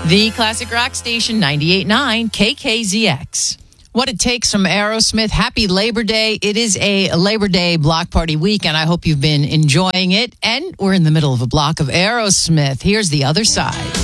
The classic rock station 98.9 KKZX. What it takes from Aerosmith. Happy Labor Day. It is a Labor Day block party week, and I hope you've been enjoying it. And we're in the middle of a block of Aerosmith. Here's The Other Side.